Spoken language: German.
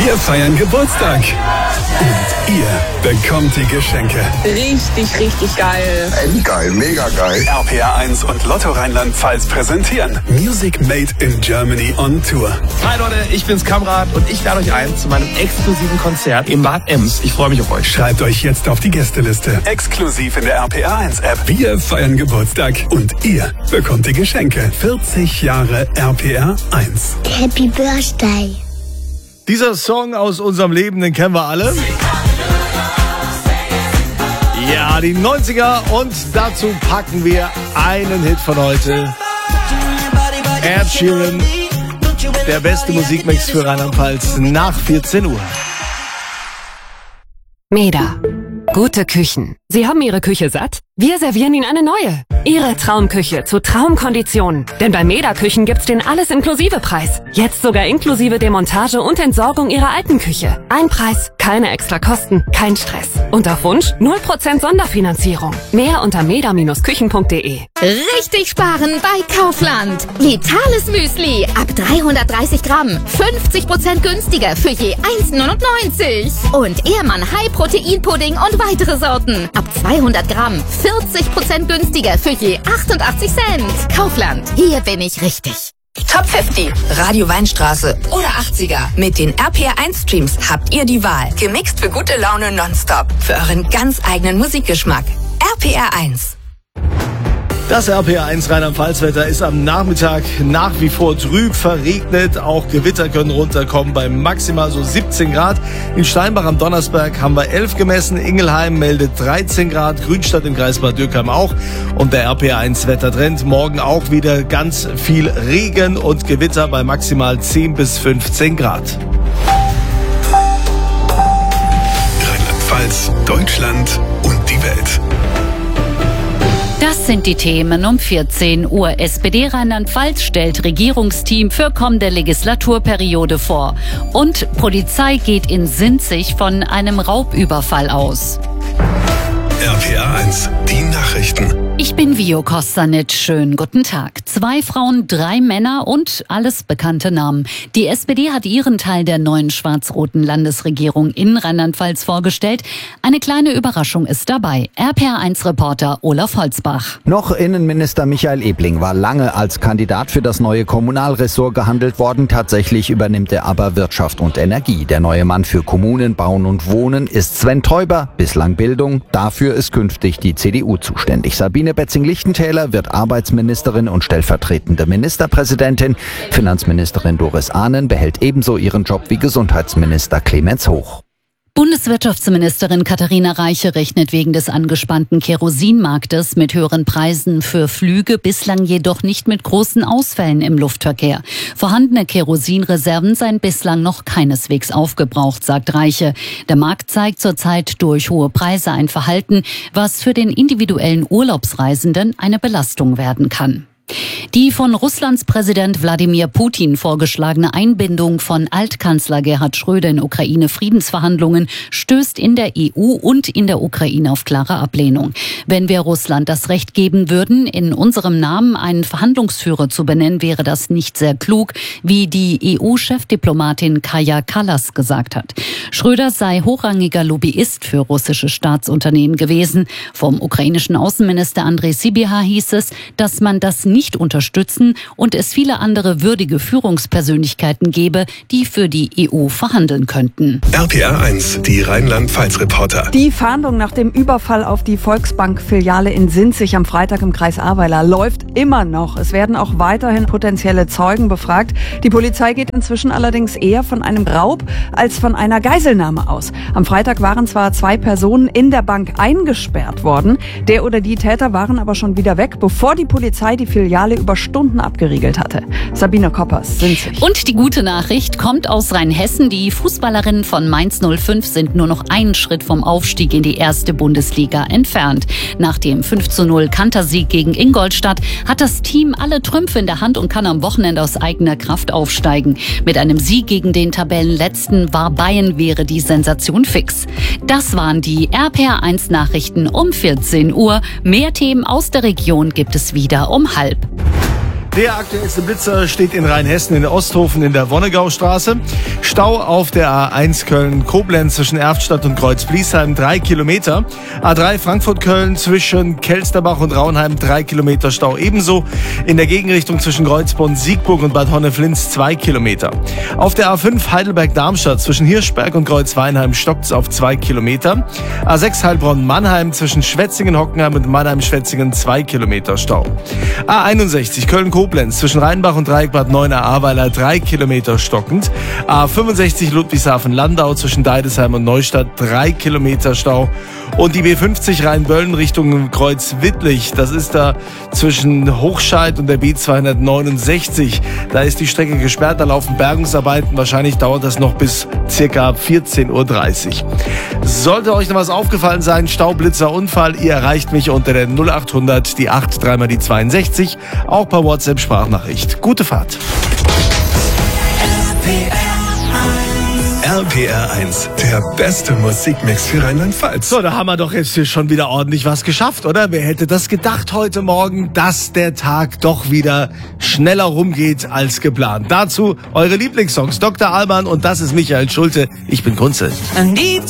Wir feiern Geburtstag. Und ihr bekommt die Geschenke. Richtig, richtig geil. Endgeil, mega geil. RPR 1 und Lotto Rheinland-Pfalz präsentieren Music Made in Germany on Tour. Hi Leute, ich bin's Kamrat und ich lade euch ein zu meinem exklusiven Konzert im Bad Ems. Ich freue mich auf euch. Schreibt euch jetzt auf die Gästeliste. Exklusiv in der RPR 1 App. Wir feiern Geburtstag und ihr bekommt die Geschenke. 40 Jahre RPR 1. Happy Birthday. Dieser Song aus unserem Leben, den kennen wir alle. Ja, die 90er, und dazu packen wir einen Hit von heute. Ed Sheeran, der beste Musikmix für Rheinland-Pfalz nach 14 Uhr. Meda. Gute Küchen. Sie haben Ihre Küche satt? Wir servieren Ihnen eine neue. Ihre Traumküche zu Traumkonditionen. Denn bei Meda Küchen gibt's den Alles-Inklusive-Preis. Jetzt sogar inklusive Demontage und Entsorgung Ihrer alten Küche. Ein Preis, keine extra Kosten, kein Stress. Und auf Wunsch 0% Sonderfinanzierung. Mehr unter meda-küchen.de. Richtig sparen bei Kaufland. Vitales Müsli ab 330 Gramm. 50% günstiger für je 1,99. Und Ehrmann High-Protein-Pudding und weitere Sorten. Ab 200 Gramm. 40% günstiger für je 88 Cent. Kaufland. Hier bin ich richtig. Top 50, Radio Weinstraße oder 80er. Mit den RPR1 Streams habt ihr die Wahl. Gemixt für gute Laune nonstop. Für euren ganz eigenen Musikgeschmack. RPR1. Das RPR1 Rheinland-Pfalz-Wetter ist am Nachmittag nach wie vor trüb, verregnet. Auch Gewitter können runterkommen bei maximal so 17 Grad. In Steinbach am Donnersberg haben wir 11 gemessen. Ingelheim meldet 13 Grad. Grünstadt im Kreis Bad Dürkheim auch. Und der RPR1 Wettertrend. Morgen auch wieder ganz viel Regen und Gewitter bei maximal 10 bis 15 Grad. Rheinland-Pfalz, Deutschland und die Welt. Das sind die Themen um 14 Uhr. SPD Rheinland-Pfalz stellt Regierungsteam für kommende Legislaturperiode vor. Und Polizei geht in Sinzig von einem Raubüberfall aus. RPR 1, die Nachrichten. Ich bin Vio Kostanic. Schönen guten Tag. 2 Frauen, 3 Männer und alles bekannte Namen. Die SPD hat ihren Teil der neuen schwarz-roten Landesregierung in Rheinland-Pfalz vorgestellt. Eine kleine Überraschung ist dabei. RPR1-Reporter Olaf Holzbach. Noch Innenminister Michael Ebling war lange als Kandidat für das neue Kommunalressort gehandelt worden. Tatsächlich übernimmt er aber Wirtschaft und Energie. Der neue Mann für Kommunen, Bauen und Wohnen ist Sven Teuber, bislang Bildung. Dafür ist künftig die CDU zuständig. Sabine Betzing-Lichtentäler wird Arbeitsministerin und stellvertretende Ministerpräsidentin. Finanzministerin Doris Ahnen behält ebenso ihren Job wie Gesundheitsminister Clemens Hoch. Bundeswirtschaftsministerin Katharina Reiche rechnet wegen des angespannten Kerosinmarktes mit höheren Preisen für Flüge, bislang jedoch nicht mit großen Ausfällen im Luftverkehr. Vorhandene Kerosinreserven seien bislang noch keineswegs aufgebraucht, sagt Reiche. Der Markt zeigt zurzeit durch hohe Preise ein Verhalten, was für den individuellen Urlaubsreisenden eine Belastung werden kann. Die von Russlands Präsident Wladimir Putin vorgeschlagene Einbindung von Altkanzler Gerhard Schröder in Ukraine-Friedensverhandlungen stößt in der EU und in der Ukraine auf klare Ablehnung. Wenn wir Russland das Recht geben würden, in unserem Namen einen Verhandlungsführer zu benennen, wäre das nicht sehr klug, wie die EU-Chefdiplomatin Kaja Kallas gesagt hat. Schröder sei hochrangiger Lobbyist für russische Staatsunternehmen gewesen. Vom ukrainischen Außenminister Andrei Sybiha hieß es, dass man das nicht unterstützen und es viele andere würdige Führungspersönlichkeiten gäbe, die für die EU verhandeln könnten. RPR 1, die Rheinland-Pfalz-Reporter. Die Fahndung nach dem Überfall auf die Volksbank-Filiale in Sinzig am Freitag im Kreis Ahrweiler läuft immer noch. Es werden auch weiterhin potenzielle Zeugen befragt. Die Polizei geht inzwischen allerdings eher von einem Raub als von einer Geiselnahme aus. Am Freitag waren zwar 2 Personen in der Bank eingesperrt worden. Der oder die Täter waren aber schon wieder weg, bevor die Polizei die Filiale über Stunden abgeriegelt hatte. Sabine Koppers, Sinzig. Und die gute Nachricht kommt aus Rheinhessen. Die Fußballerinnen von Mainz 05 sind nur noch einen Schritt vom Aufstieg in die erste Bundesliga entfernt. Nach dem 5:0 Kantersieg gegen Ingolstadt hat das Team alle Trümpfe in der Hand und kann am Wochenende aus eigener Kraft aufsteigen. Mit einem Sieg gegen den Tabellenletzten Warbayern wäre die Sensation fix. Das waren die RPR1 Nachrichten um 14 Uhr. Mehr Themen aus der Region gibt es wieder um 12:30. Der aktuellste Blitzer steht in Rheinhessen in Osthofen in der Wonnegaustraße. Stau auf der A1 Köln-Koblenz zwischen Erftstadt und Kreuz-Bliesheim 3 Kilometer. A3 Frankfurt-Köln zwischen Kelsterbach und Raunheim 3 Kilometer Stau ebenso. In der Gegenrichtung zwischen Kreuzborn-Siegburg und Bad Honneflins 2 Kilometer. Auf der A5 Heidelberg-Darmstadt zwischen Hirschberg und Kreuzweinheim stockt's auf 2 Kilometer. A6 Heilbronn-Mannheim zwischen Schwetzingen-Hockenheim und Mannheim-Schwetzingen 2 Kilometer Stau. A61 Köln-Koblenz zwischen Rheinbach und Dreieck Bad Neuenahr-Ahrweiler 3 Kilometer stockend. A65 Ludwigshafen-Landau zwischen Deidesheim und Neustadt 3 Kilometer Stau. Und die B50 Rheinböllen Richtung Kreuz-Wittlich, das ist da zwischen Hochscheid und der B269. Da ist die Strecke gesperrt, da laufen Bergungsarbeiten. Wahrscheinlich dauert das noch bis circa 14:30 Uhr. Sollte euch noch was aufgefallen sein, Staublitzer, Unfall, ihr erreicht mich unter der 0800 die 8 3 mal die 62, auch per WhatsApp-Sprachnachricht. Gute Fahrt. RPR 1, der beste Musikmix für Rheinland-Pfalz. So, da haben wir doch jetzt hier schon wieder ordentlich was geschafft, oder? Wer hätte das gedacht heute Morgen, dass der Tag doch wieder schneller rumgeht als geplant? Dazu eure Lieblingssongs, Dr. Alban und das ist Michael Schulte. Ich bin Kunze.